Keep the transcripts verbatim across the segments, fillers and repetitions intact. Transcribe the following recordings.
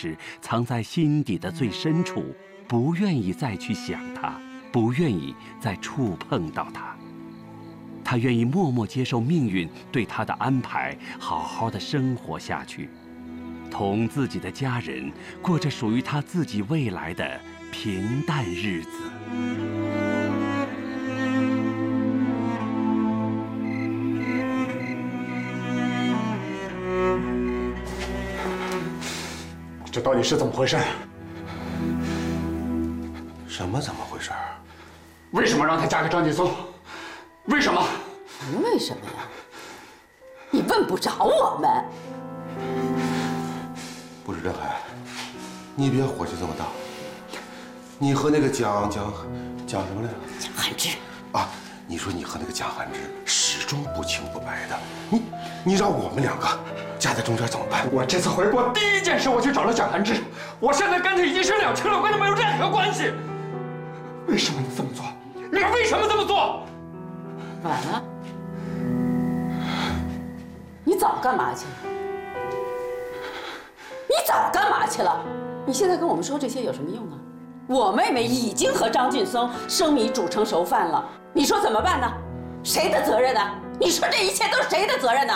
是藏在心底的最深处，不愿意再去想它，不愿意再触碰到它。他愿意默默接受命运对他的安排，好好的生活下去，同自己的家人过着属于他自己未来的平淡日子。 这到底是怎么回事？ 什么怎么回事？ 为什么让她嫁给张劲松？为什么？ 为什么呀？你问不着我们。 不是郑海，你别火气这么大。你和那个蒋蒋蒋什么来着？ 蒋汉之啊！你说你和那个蒋汉之始终不清不白的，你你让我们两个夹在中间怎么办？ 我这次回国第一件事，我去找了蒋汉之，我现在跟他已经是两清了，跟他没有任何关系。为什么你这么做？你为什么这么做？ 晚了，你早干嘛去了？你早干嘛去了？你现在跟我们说这些有什么用啊？我妹妹已经和张劲松生米煮成熟饭了，你说怎么办呢？谁的责任呢？你说这一切都是谁的责任呢？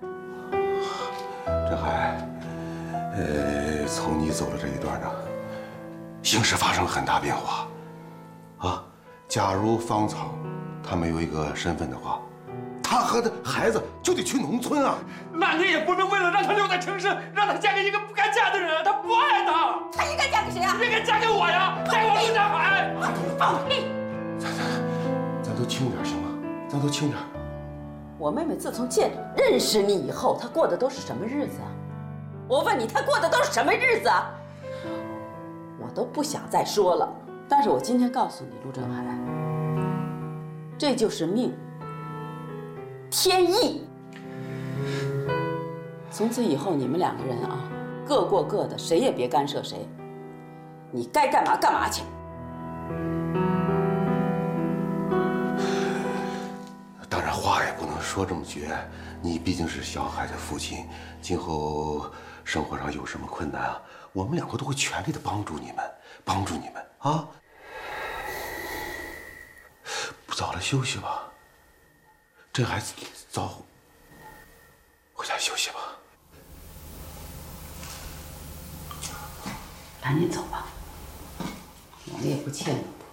郑海，呃，从你走了这一段呢，形势发生了很大变化，啊，假如芳草她没有一个身份的话，她和她孩子就得去农村啊。 那你也不能为了让她留在城市，让她嫁给一个不该嫁的人，她不爱她。 她应该嫁给谁啊？ 应该嫁给我呀，嫁给我陆振海。 放屁！ 咱咱咱都轻点行吗？咱都轻点。 我妹妹自从见认识你以后，她过的都是什么日子啊？我问你，她过的都是什么日子啊？我都不想再说了。但是我今天告诉你，陆振海，这就是命，天意。从此以后，你们两个人啊，各过各的，谁也别干涉谁。你该干嘛干嘛去。 当然话也不能说这么绝，你毕竟是小海的父亲，今后生活上有什么困难啊，我们两个都会全力的帮助你们，帮助你们啊！不早了，休息吧。这孩子早回家休息吧。 赶紧走吧，我们也不欠你。